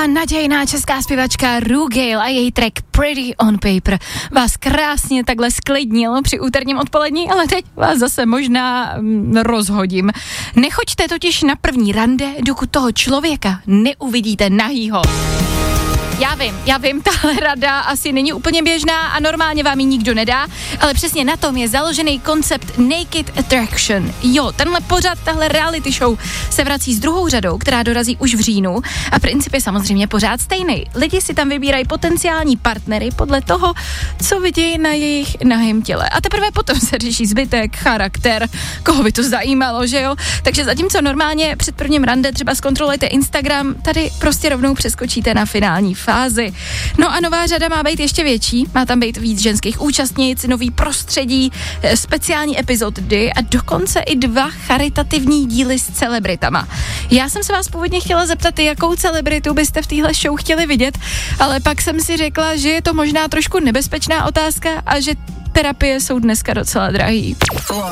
nadějná česká zpěvačka Ru Gale a její track Pretty on Paper vás krásně takhle sklidnil při úterním odpolední, ale teď vás zase možná rozhodím. Nechoďte totiž na první rande, dokud toho člověka neuvidíte nahýho. Já vím, tahle rada asi není úplně běžná a normálně vám ji nikdo nedá, ale přesně na tom je založený koncept Naked Attraction. Jo, tenhle pořad, tahle reality show se vrací s druhou řadou, která dorazí už v říjnu a princip je samozřejmě pořád stejný. Lidi si tam vybírají potenciální partnery podle toho, co vidí na jejich nahém těle. A teprve potom se řeší zbytek, charakter, koho by to zajímalo, že jo? Takže zatímco normálně před prvním rande třeba zkontrolujete Instagram, tady prostě rovnou přeskočíte na finální fázi. No a nová řada má být ještě větší, má tam být víc ženských účastnic, nový prostředí, speciální epizody a dokonce i 2 charitativní díly s celebritama. Já jsem se vás původně chtěla zeptat, jakou celebritu byste v téhle show chtěli vidět, ale pak jsem si řekla, že je to možná trošku nebezpečná otázka a že terapie jsou dneska docela drahý.